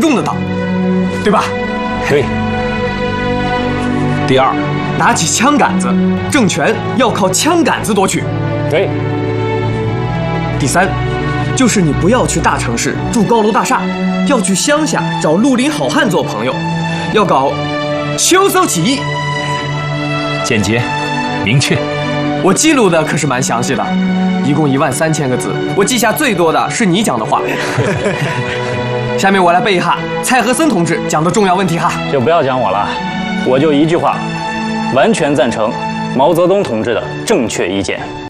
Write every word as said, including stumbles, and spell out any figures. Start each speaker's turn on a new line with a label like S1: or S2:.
S1: 动的党，对吧？
S2: 对。第二，
S1: 打起枪杆子，政权要靠枪杆子夺取。
S2: 对。
S1: 第三，就是你不要去大城市住高楼大厦，要去乡下找绿林好汉做朋友，要搞秋收起义。
S2: 简洁，明确。
S1: 我记录的可是蛮详细的，一共一万三千个字，我记下最多的是你讲的话。下面我来背一下蔡和森同志讲的重要问题哈。
S3: 就不要讲我了，我就一句话，完全赞成毛泽东同志的正确意见。